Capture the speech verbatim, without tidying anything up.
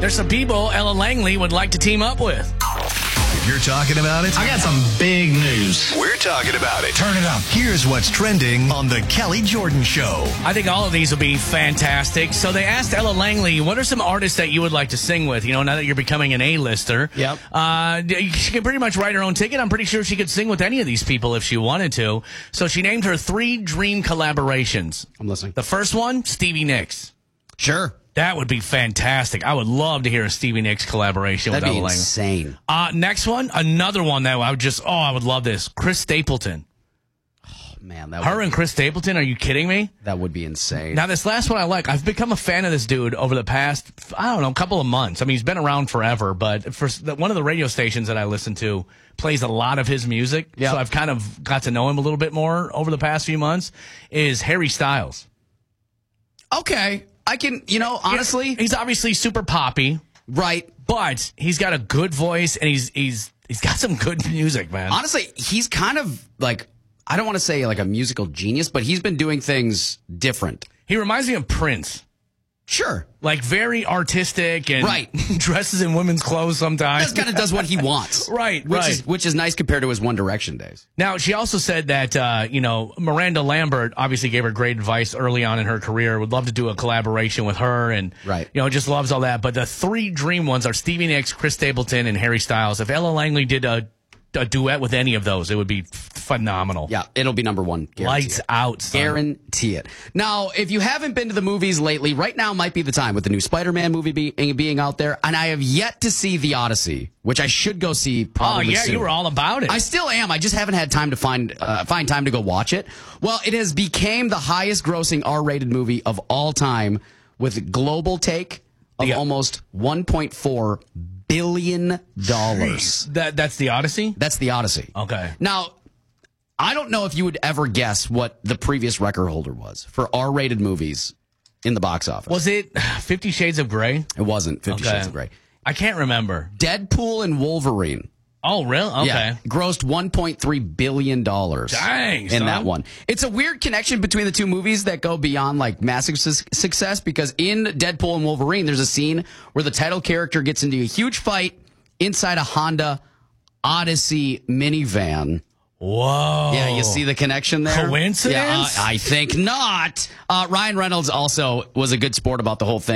There's some people Ella Langley would like to team up with. If you're talking about it, I got some big news. we're talking about it. Turn it up. Here's what's trending on The Kelly Jordan Show. I think all of these will be fantastic. So they asked Ella Langley, what are some artists that you would like to sing with? You know, now that you're becoming an A-lister. Yep. Uh, she can pretty much write her own ticket. I'm pretty sure she could sing with any of these people if she wanted to. So she named her three dream collaborations. I'm listening. The first one, Stevie Nicks. Sure. That would be fantastic. I would love to hear a Stevie Nicks collaboration That'd with be Ella Langley. insane. Uh, next one, another one that I would just, oh, I would love this. Chris Stapleton. Man, that Her would, and Chris Stapleton, are you kidding me? that would be insane. Now, this last one I like. I've become a fan of this dude over the past, I don't know, couple of months. I mean, he's been around forever, but for the, one of the radio stations that I listen to plays a lot of his music. Yep. So I've kind of got to know him a little bit more over the past few months, is Harry Styles. Okay. I can, you know, honestly, He's obviously super poppy, right. but he's got a good voice, and he's he's he's got some good music, man. Honestly, he's kind of like, I don't want to say like a musical genius, but he's been doing things different. He reminds me of Prince. Sure. Like, very artistic and Right. dresses in women's clothes sometimes. Just kind of does what he wants. Right, which right. Is, which is nice compared to his One Direction days. Now, she also said that, uh, you know, Miranda Lambert obviously gave her great advice early on in her career. Would love to do a collaboration with her and, Right. you know, just loves all that. But the three dream ones are Stevie Nicks, Chris Stapleton, and Harry Styles. If Ella Langley did a, a duet with any of those, it would be f- phenomenal. Yeah, it'll be number one. Guarantee Lights it. out, son. Guarantee it. Now, if you haven't been to the movies lately, right now might be the time with the new Spider-Man movie be, being out there. And I have yet to see The Odyssey, which I should go see Oh, probably yeah, soon. you were all about it. I still am. I just haven't had time to find uh, find time to go watch it. Well, it has became the highest grossing R-rated movie of all time with a global take of The- almost one point four billion dollars. that That's The Odyssey? That's The Odyssey. Okay. Now, I don't know if you would ever guess what the previous record holder was for R-rated movies in the box office. Was it Fifty Shades of Grey? It wasn't Fifty Okay. Shades of Grey. I can't remember. Deadpool and Wolverine. Oh, really? Okay. Yeah, grossed one point three billion dollars. Dang, in son. that one. It's a weird connection between the two movies that go beyond like massive su- success because in Deadpool and Wolverine, there's a scene where the title character gets into a huge fight inside a Honda Odyssey minivan. Whoa. Yeah, you see the connection there? Coincidence? Yeah, uh, I think not. Uh, Ryan Reynolds also was a good sport about the whole thing.